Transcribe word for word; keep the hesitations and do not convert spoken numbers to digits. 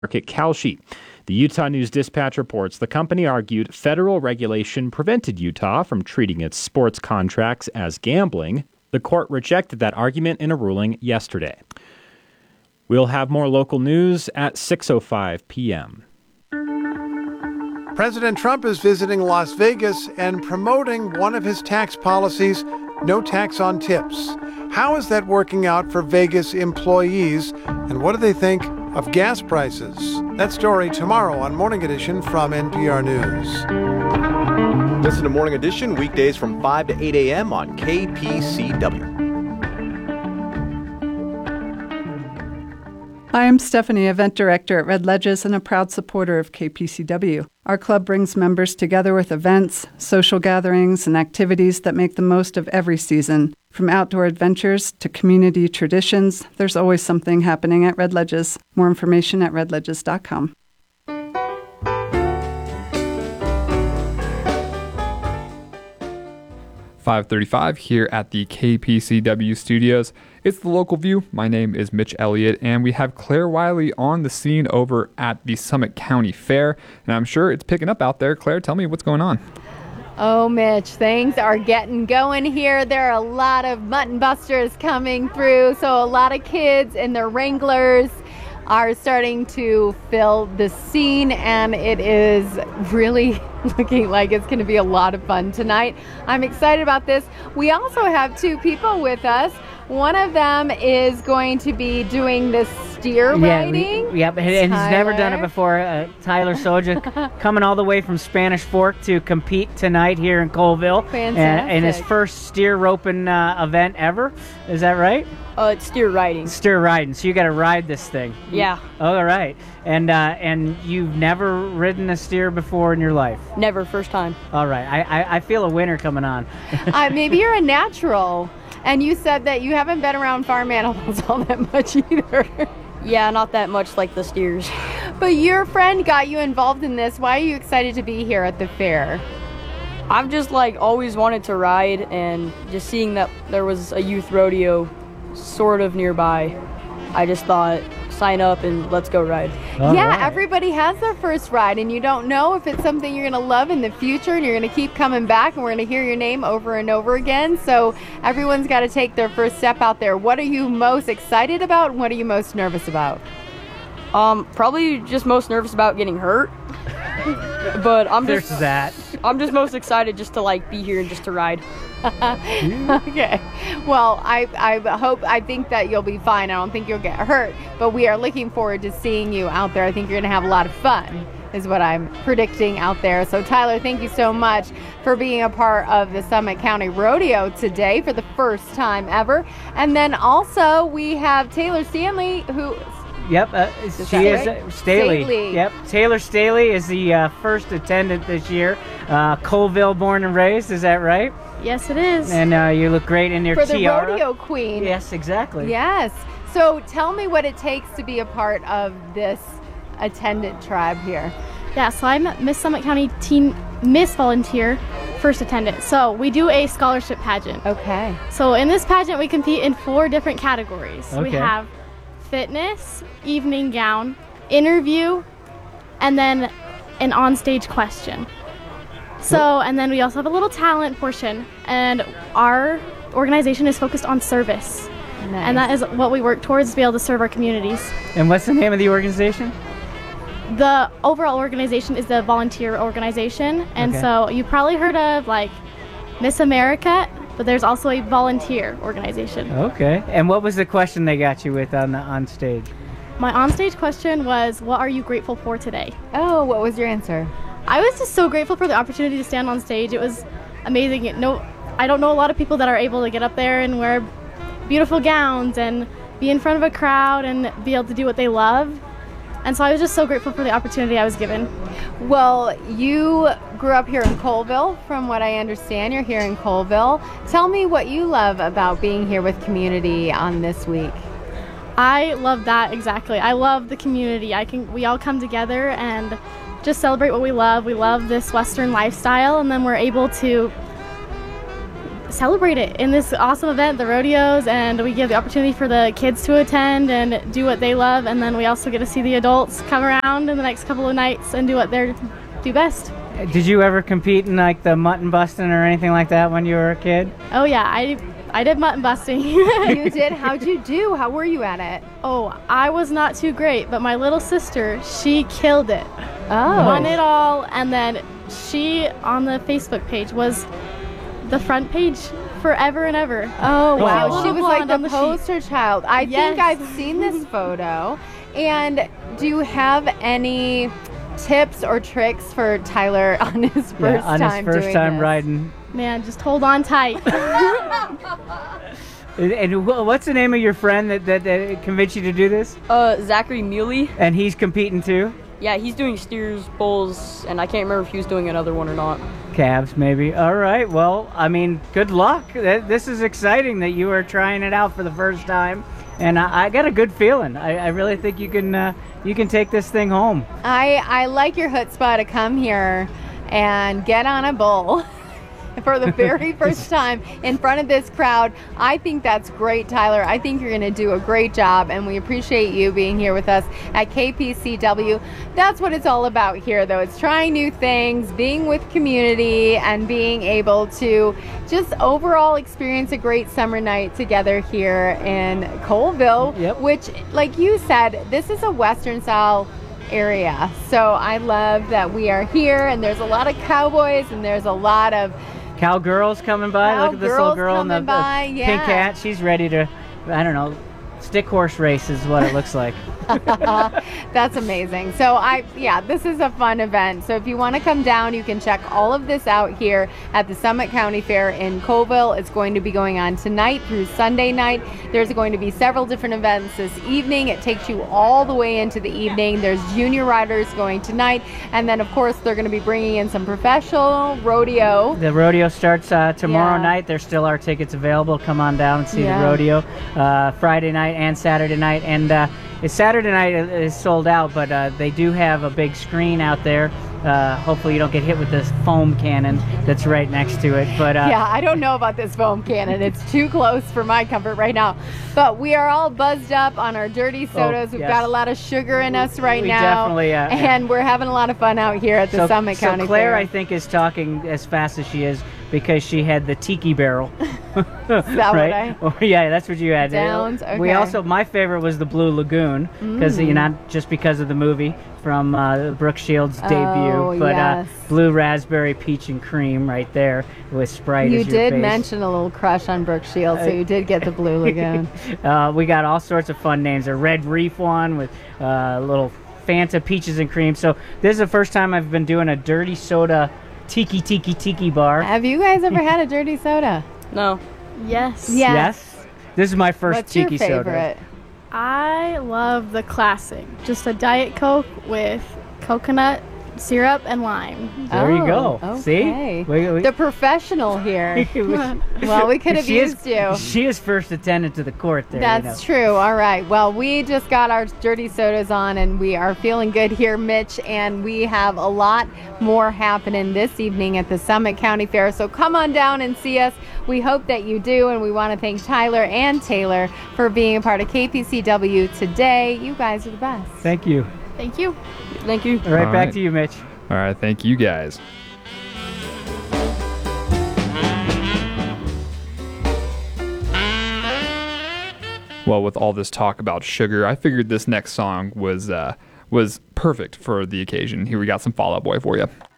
Market Kalshi. The Utah News Dispatch reports the company argued federal regulation prevented Utah from treating its sports contracts as gambling. The court rejected that argument in a ruling yesterday. We'll have more local news at six oh five p.m. President Trump is visiting Las Vegas and promoting one of his tax policies, no tax on tips. How is that working out for Vegas employees, and what do they think of gas prices? That story tomorrow on Morning Edition from N P R News. Listen to Morning Edition weekdays from five to eight a.m. on K P C W. Hi, I'm Stephanie, event director at Red Ledges and a proud supporter of K P C W. Our club brings members together with events, social gatherings, and activities that make the most of every season. From outdoor adventures to community traditions, there's always something happening at Red Ledges. More information at red ledges dot com. five thirty-five here at the K P C W studios. It's the Local View. My name is Mitch Elliott, and we have Claire Wiley on the scene over at the Summit County Fair, and I'm sure it's picking up out there. Claire, tell me what's going on. Oh, Mitch, things are getting going here. There are a lot of mutton busters coming through, so a lot of kids and their wranglers are starting to fill the scene, and it is really looking like it's going to be a lot of fun tonight. I'm excited about this. We also have two people with us. One of them is going to be doing the steer riding. Yeah, we, yep, and he's never done it before. Uh, Tyler Soja coming all the way from Spanish Fork to compete tonight here in Colville. Fantastic. In his first steer roping uh, event ever. Is that right? Uh, it's steer riding. Steer riding. So you got to ride this thing. Yeah. All right. And uh, and you've never ridden a steer before in your life? Never. First time. All right. I, I, I feel a winner coming on. uh, maybe you're a natural. And you said that you haven't been around farm animals all that much either. Yeah, not that much like the steers. But your friend got you involved in this. Why are you excited to be here at the fair? I've just like always wanted to ride, and just seeing that there was a youth rodeo sort of nearby, I just thought, sign up and let's go ride. All yeah, right. Everybody has their first ride, and you don't know if it's something you're going to love in the future, and you're going to keep coming back, and we're going to hear your name over and over again. So everyone's got to take their first step out there. What are you most excited about, and what are you most nervous about? Um, probably just most nervous about getting hurt. But I'm just There's that. I'm just most excited just to like be here and just to ride. Okay. Well, I I hope I think that you'll be fine. I don't think you'll get hurt, but we are looking forward to seeing you out there. I think you're going to have a lot of fun, is what I'm predicting out there. So Tyler, thank you so much for being a part of the Summit County Rodeo today for the first time ever. And then also we have Taylor Stanley, who Yep, uh, she is uh, Staley. Staley. Yep, Taylor Staley is the uh, first attendant this year. Uh, Colville born and raised, is that right? Yes, it is. And uh, you look great in your for the tiara. rodeo queen. Yes, exactly. Yes. So tell me what it takes to be a part of this attendant tribe here. Yeah, so I'm Miss Summit County Teen Miss Volunteer first attendant. So we do a scholarship pageant. Okay. So in this pageant, we compete in four different categories. Okay. We have fitness, evening gown, interview, and then an on-stage question. So, and then we also have a little talent portion, and our organization is focused on service. Nice. And that is what we work towards, to be able to serve our communities. And what's the name of the organization? The overall organization is the volunteer organization, and Okay. so you probably heard of like Miss America, but there's also a volunteer organization. Okay. And what was the question they got you with on the on stage? My onstage question was, what are you grateful for today? Oh, what was your answer? I was just so grateful for the opportunity to stand on stage. It was amazing. It, no, I don't know a lot of people that are able to get up there and wear beautiful gowns and be in front of a crowd and be able to do what they love. And so I was just so grateful for the opportunity I was given. Well, you grew up here in Colville, from what I understand. You're here in Colville. Tell me what you love about being here with community on this week. I love that, exactly. I love the community. I can. We all come together and just celebrate what we love. We love this Western lifestyle, and then we're able to celebrate it in this awesome event, the rodeos, and we give the opportunity for the kids to attend and do what they love, and then we also get to see the adults come around in the next couple of nights and do what they do best. Did you ever compete in like the mutton busting or anything like that when you were a kid? Oh yeah, I I did mutton busting. You did? How'd you do? How were you at it? Oh, I was not too great, but my little sister, she killed it. Oh. Won it all, and then she, on the Facebook page, was the front page forever and ever. Oh, wow. She was She was like the on the poster child. I Yes. think I've seen this photo. And do you have any tips or tricks for Tyler on his first yeah, on time his first doing time this? riding. Man, just hold on tight. And, and wh- what's the name of your friend that, that, that convinced you to do this? Uh, Zachary Muley. And he's competing too? Yeah, he's doing steers, bulls, and I can't remember if he was doing another one or not. Calves, maybe. All right. Well, I mean, good luck. Th- This is exciting that you are trying it out for the first time, and I, I got a good feeling. I, I really think you can uh, you can take this thing home. I, I like your chutzpah to come here and get on a bull for the very first time in front of this crowd. I think that's great, Tyler. I think you're going to do a great job, and we appreciate you being here with us at K P C W. That's what it's all about here, though. It's trying new things, being with community, and being able to just overall experience a great summer night together here in Colville, Yep. which, like you said, this is a Western style area. So I love that we are here, and there's a lot of cowboys, and there's a lot of Cowgirls coming by. Look at this little Cowgirls girl in the, coming by, the yeah. pink hat. She's ready to, I don't know, stick horse race is what it looks like. That's amazing. So I, yeah, this is a fun event. So if you want to come down, you can check all of this out here at the Summit County Fair in Colville. It's going to be going on tonight through Sunday night. There's going to be several different events this evening. It takes you all the way into the evening. There's junior riders going tonight. And then, of course, they're going to be bringing in some professional rodeo. The rodeo starts uh, tomorrow Yeah. night. There still are tickets available. Come on down and see Yeah. the rodeo uh, Friday night and Saturday night. And uh, it's Saturday night is sold out, but uh, they do have a big screen out there. Uh, hopefully you don't get hit with this foam cannon that's right next to it. But uh, Yeah, I don't know about this foam cannon. It's too close for my comfort right now. But we are all buzzed up on our dirty sodas. We've yes. got a lot of sugar in us right We now. definitely, uh, and we're having a lot of fun out here at the so, Summit so County Claire, Fair. I think, is talking as fast as she is because she had the tiki barrel. Is that right? what I? Oh, yeah, that's what you had. Downs, We okay. also, my favorite was the Blue Lagoon because Mm. you know, not just because of the movie from uh, Brooke Shields' Oh, debut, but yes. uh, blue raspberry, peach, and cream right there with Sprite You as your did base. mention a little crush on Brooke Shields, so you did get the Blue Lagoon. uh, we got all sorts of fun names. A Red Reef one with uh, little Fanta peaches and cream. So this is the first time I've been doing a dirty soda tiki tiki tiki bar. Have you guys ever had a dirty soda? No. Yes. Yeah. Yes. This is my first What's tiki your favorite? soda. I love the classic. Just a Diet Coke with coconut syrup and lime. There you go. Oh, See? okay. We- we- The professional here. Well, we could have She is- used you. She is first attendant to the court there. That's you know. true. All right. Well, we just got our dirty sodas on, and we are feeling good here, Mitch. And we have a lot more happening this evening at the Summit County Fair. So come on down and see us. We hope that you do, and we want to thank Tyler and Taylor for being a part of K P C W today. You guys are the best. Thank you. Thank you. Thank you. All right, All back right. to you, Mitch. All right, thank you guys. Well, with all this talk about sugar, I figured this next song was uh, was perfect for the occasion. Here we got some Fall Out Boy for you.